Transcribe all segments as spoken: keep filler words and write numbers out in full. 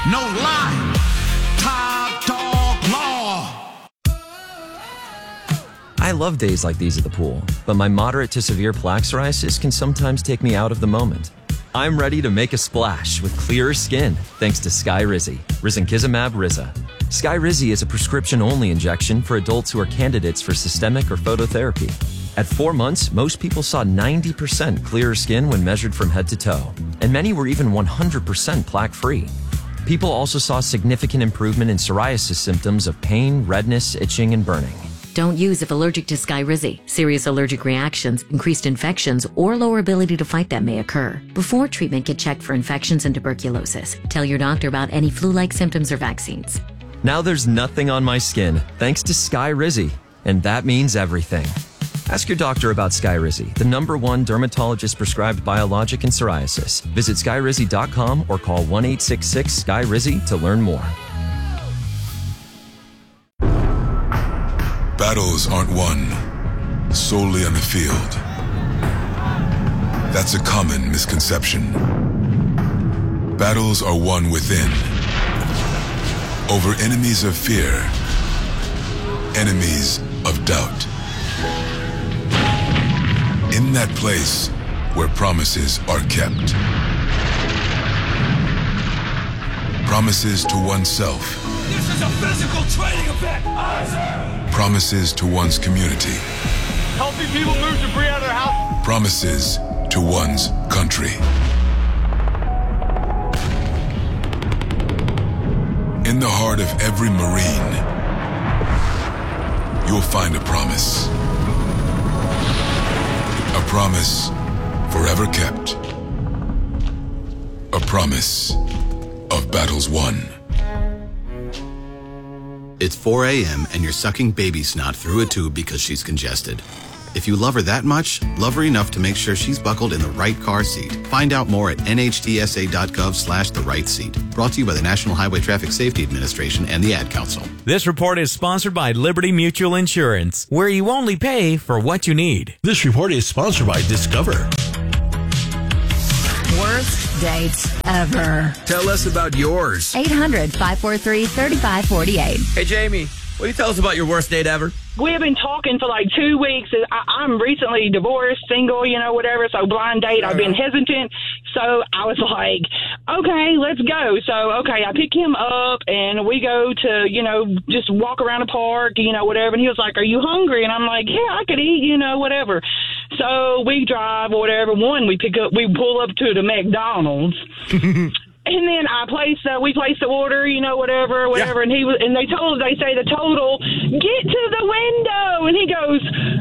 No lie. Top dog law. I love days like these at the pool, but my moderate to severe plaque psoriasis can sometimes take me out of the moment. I'm ready to make a splash with clearer skin thanks to Skyrizi, risankizumab Riza. Skyrizi is a prescription-only injection for adults who are candidates for systemic or phototherapy. At four months, most people saw ninety percent clearer skin when measured from head to toe, and many were even one hundred percent plaque-free. People also saw significant improvement in psoriasis symptoms of pain, redness, itching, and burning. Don't use if allergic to Skyrizi. Serious allergic reactions, increased infections, or lower ability to fight them may occur. Before treatment, get checked for infections and tuberculosis. Tell your doctor about any flu-like symptoms or vaccines. Now there's nothing on my skin thanks to Skyrizi, and that means everything. Ask your doctor about Skyrizi, the number one dermatologist-prescribed biologic in psoriasis. Visit skyrizi dot com or call one eight six six Skyrizi to learn more. Battles aren't won solely on the field. That's a common misconception. Battles are won within, over enemies of fear, enemies of doubt. In that place where promises are kept. Promises to oneself. This is a physical training event. Promises to one's community. Helping people move debris out of their house. Promises to one's country. In the heart of every Marine, you'll find a promise. A promise forever kept. A promise of battles won. It's four a.m. and you're sucking baby snot through a tube because she's congested. If you love her that much, love her enough to make sure she's buckled in the right car seat. Find out more at N H T S A dot gov slash the right seat. Brought to you by the National Highway Traffic Safety Administration and the Ad Council. This report is sponsored by Liberty Mutual Insurance, where you only pay for what you need. This report is sponsored by Discover. Worst dates ever. Tell us about yours. eight hundred, five four three, three five four eight. Hey, Jamie, will you tell us about your worst date ever? We have been talking for like two weeks. I, I'm recently divorced, single, you know, whatever. So blind date, I've been hesitant. So I was like, okay, let's go. So, okay, I pick him up and we go to, you know, just walk around the park, you know, whatever. And he was like, are you hungry? And I'm like, yeah, I could eat, you know, whatever. So we drive or whatever. One, we pick up, we pull up to the McDonald's. And then I placed, uh, we placed the order, you know, whatever, whatever. Yeah. And he was, and they told, they say the total, get to the window. And he goes,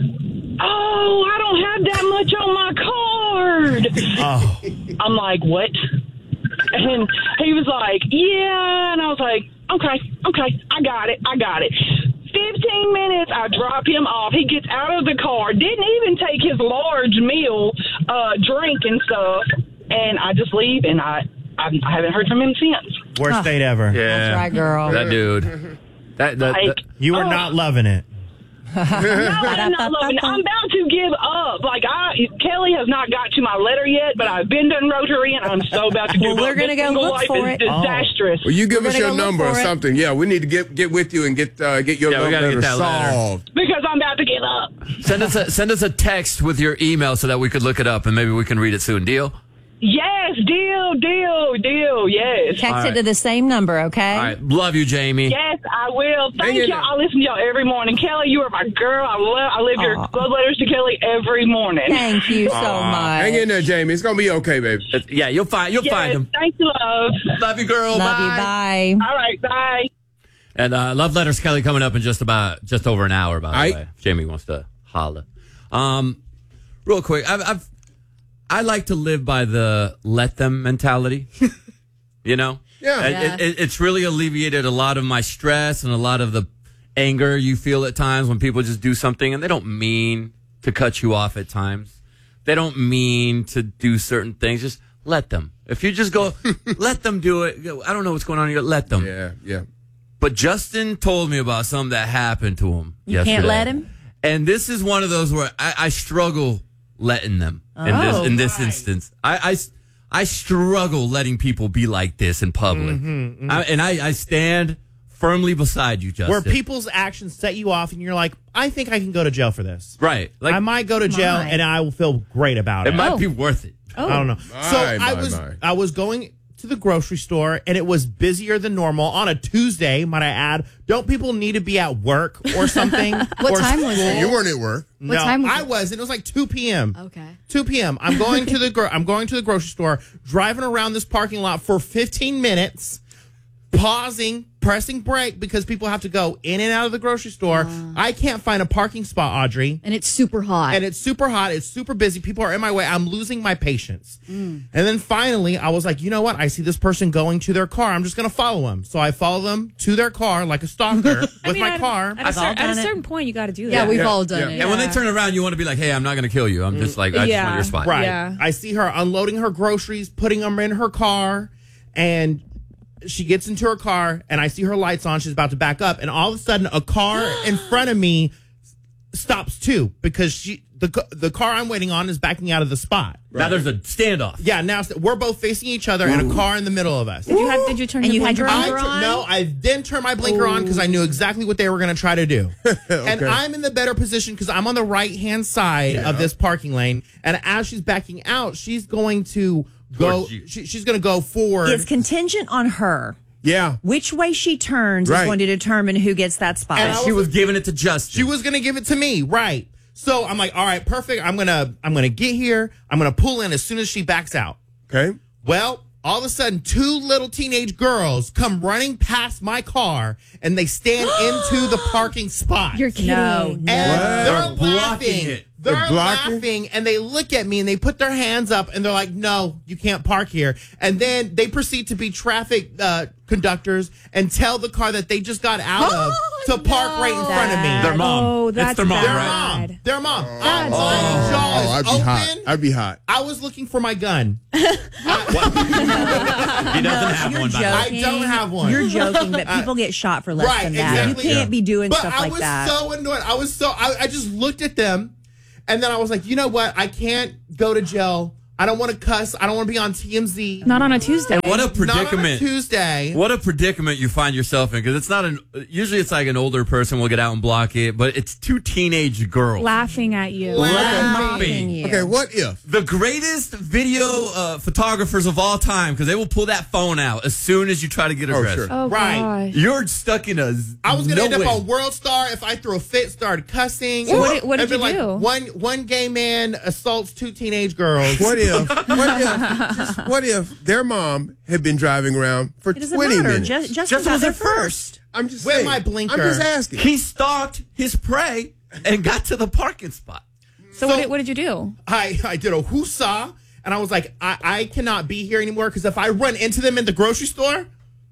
oh, I don't have that much on my card. Oh. I'm like, what? And he was like, yeah. And I was like, okay, okay, I got it, I got it. fifteen minutes, I drop him off. He gets out of the car, didn't even take his large meal, uh, drink and stuff. And I just leave, and I, I haven't heard from him since. Worst date ever. Yeah. That's right, girl. That dude. That, that, like, that. You were oh. not loving it. No, I'm not loving it. I'm about to give up. Like, I, Kelly has not got to my letter yet, but I've been done Rotary, and I'm so about to give well, up. We're going to go look life for is it. disastrous. Well, you give we're us your number or it. something. Yeah, we need to get get with you and get uh, get your Yeah, we gotta letter get that letter. solved. Because I'm about to give up. Send us a send us a text with your email so that we could look it up and maybe we can read it soon. Deal? Yes, deal, deal, deal, yes. Text right. it to the same number, okay? All right. Love you, Jamie. Yes, I will. Thank Hang in y'all. there. I listen to y'all every morning. Kelly, you are my girl. I love I live your love letters to Kelly every morning. Thank you so much. Hang in there, Jamie. It's gonna be okay, baby. Yeah, you'll find you'll Yes, find him. thanks, love. Love you, girl. Love bye. you. Bye. All right, bye. And uh, love letters, Kelly, coming up in just about just over an hour. By the Aight. way, Jamie wants to holla. Um, real quick, I've, I've I like to live by the let them mentality. You know, Yeah. It- Yeah. It, it's really alleviated a lot of my stress and a lot of the anger you feel at times when people just do something and they don't mean to cut you off at times. They don't mean to do certain things. Just let them. If you just go, let them do it. I don't know what's going on here. Let them. Yeah, yeah. But Justin told me about something that happened to him You yesterday. can't let him? And this is one of those where I, I struggle letting them in Oh, this in this right. instance. I, I, I struggle letting people be like this in public. Mm-hmm, mm-hmm. I, and I, I stand firmly beside you, Justin. Where people's actions set you off and you're like, I think I can go to jail for this. Right. Like, I might go to jail My. and I will feel great about it. It might Oh. be worth it. Oh. I don't know. My, so I my, was my. I was going to the grocery store and it was busier than normal on a Tuesday, might I add. Don't people need to be at work or something? What or time was school? it? You weren't at work. No, What time was I it? was. It was like two p.m. Okay. two p.m. I'm going to the gro- I'm going to the grocery store, driving around this parking lot for fifteen minutes, pausing, pressing brake because people have to go in and out of the grocery store. Uh. I can't find a parking spot, Audrey. And it's super hot. And it's super hot. It's super busy. People are in my way. I'm losing my patience. Mm. And then finally, I was like, you know what? I see this person going to their car. I'm just going to follow them. So I follow them to their car like a stalker with I mean, my at, car. At a, cer- at a certain point, you got to do that. yeah, we've Yeah, all done yeah. it. And when they Yeah. turn around, you want to be like, hey, I'm not going to kill you. I'm just like, I just Yeah. want your spot. Right. Yeah. I see her unloading her groceries, putting them in her car, and she gets into her car, and I see her lights on. She's about to back up, and all of a sudden, a car in front of me stops too because she the ca- the car I'm waiting on is backing out of the spot. Now there's a standoff. Yeah, now it's- we're both facing each other, and a car in the middle of us. Did you have? Did you turn And your you had your blinker I on? blinker tur- on? no, I then turned my blinker on because I knew exactly what they were going to try to do. And I'm in the better position because I'm on the right hand side of this parking lane. And as she's backing out, she's going to go. Towards you. She, she's going to go forward. It's contingent on her. Yeah. Which way she turns Right. is going to determine who gets that spot. And I She was giving it to Justin. She was going to give it to me, right? So I'm like, all right, perfect. I'm gonna I'm gonna get here. I'm gonna pull in as soon as she backs out. Okay. Well, all of a sudden, two little teenage girls come running past my car and they stand into the parking spot. You're kidding. No, And no. they're They're blocking laughing. it. They're, They're blocking? laughing and they look at me and they put their hands up and they're like, no, you can't park here. And then they proceed to be traffic uh, conductors and tell the car that they just got out of to park right in front of me. Their mom. Oh, It's that's their mom, Their bad. right? mom. Their mom. That's I, my jaw Oh, is I'd be open. hot. I'd be hot. I was looking for my gun. He doesn't have You're one. By the way. I joking. don't have one. You're joking, but people get shot for less Right, than that. exactly. You can't be doing but stuff I like was that. so annoyed. I was so I, I just looked at them, and then I was like, you know what? I can't go to jail. I don't want to cuss. I don't want to be on T M Z. Not on a Tuesday. What a Not on a predicament. Tuesday. What a predicament you find yourself in, because it's not an. Usually, it's like an older person will get out and block it, but it's two teenage girls Laughing at you. laughing. you. Okay, what if? The greatest video uh, photographers of all time, because they will pull that phone out as soon as you try to get Oh, aggressive. sure. Oh, Right. gosh. You're stuck in a. z- I was gonna no end up way. on World Star if I threw a fit, started cussing. What did- what did It'd be you do? Like one one gay man assaults two teenage girls. What if? What if? Just, what if their mom had been driving around for It doesn't twenty matter. minutes? Just, just, Just got was there there first. I'm just With saying. my blinker. I'm just asking. He stalked his prey and got to the parking spot. So, what, did, what did you do? I, I did a whoosah, and I was like, I, I cannot be here anymore because if I run into them in the grocery store,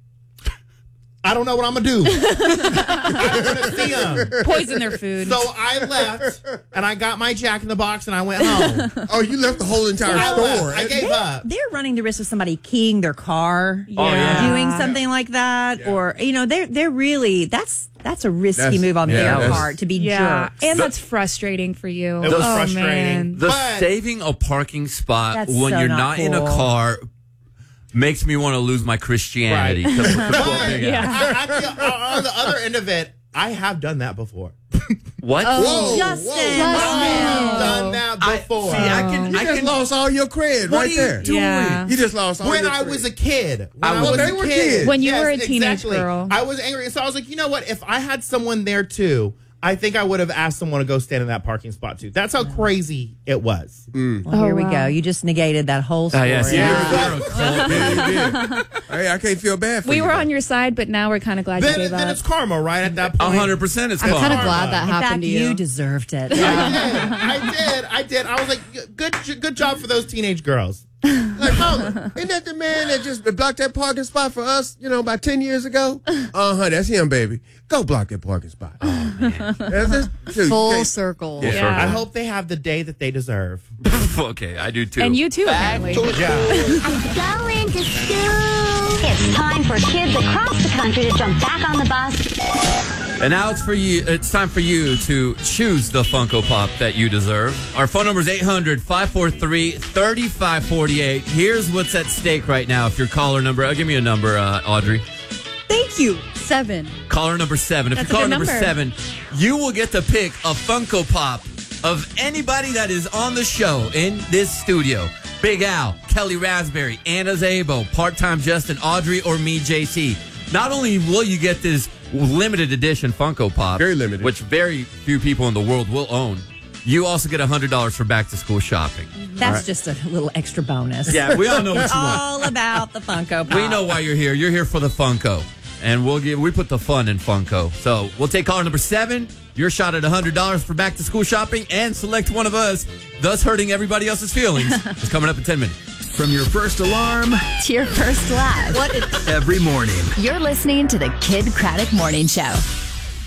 I don't know what I'm going to do. I'm going to see them. Poison their food. So I left, and I got my Jack in the Box, and I went home. Oh, you left the whole entire I left. store. I gave up. They're running the risk of somebody keying their car, Oh, yeah. doing something like that, or you know, they're they're really that's that's a risky That's- move on yeah, their that's- part to be yeah. jerks. And that's frustrating for you. It was oh, frustrating. Man. The But- saving a parking spot That's when so you're not not in a cool. car makes me want to lose my Christianity. Right. to- to pull But me out. I, I feel, uh, on the other end of it, I have done that before. What? Oh, Whoa, Justin. whoa. I have done that I, before. see, I can. You I just can. lost all your cred What right are you there. doing? Yeah. You just lost all when your I cred. was a kid. When I I, was- was They a were kid. kids. When you Yes, were a teenage exactly. girl. I was angry. So I was like, you know what? If I had someone there too, I think I would have asked someone to go stand in that parking spot too. That's how crazy it was. Well, Oh, here we wow. go. You just negated that whole Ah, story. yes, Yeah. you're- you're a cult. Yeah, you did. Hey, I can't feel bad for We you. were though. on your side, but now we're kind of glad you Then, gave then up. it's karma, right? At that A point. hundred percent is I'm called. kind of glad that In happened fact, to you. you. deserved it. I did. I did. I did. I was like, good, good job for those teenage girls. Like, oh, isn't that the man that just blocked that parking spot for us, you know, about ten years ago? Uh-huh, that's him, baby. Go block that parking spot. Oh, man. That's just, dude, Full you can't- circle. Yeah. Yeah. I hope they have the day that they deserve. Okay, I do too. And you too, apparently. Going to school. It's time for kids across the country to jump back on the bus And now it's for you. It's time for you to choose the Funko Pop that you deserve. Our phone number is eight hundred, five four three, three five four eight. Here's what's at stake right now. If you're caller number, uh, give me a number, uh, Audrey. Thank you. Seven. Caller number seven. If That's you're a caller good number, number. seven, you will get to pick a Funko Pop of anybody that is on the show in this studio. Big Al, Kelly Raspberry, Anna Zabo, Part-Time Justin, Audrey, or me, J T. Not only will you get this limited edition Funko Pop, very limited, which very few people in the world will own, you also get one hundred dollars for back-to-school shopping. That's right? just a little extra bonus. Yeah, we all know what It's you want. all about the Funko Pop. We know why you're here. You're here for the Funko. And we'll give we put the fun in Funko. So we'll take caller number seven. Your shot at one hundred dollars for back to school shopping and select one of us, thus hurting everybody else's feelings. It's coming up in ten minutes. From your first alarm To your first laugh. every morning. You're listening to the Kid Craddock Morning Show.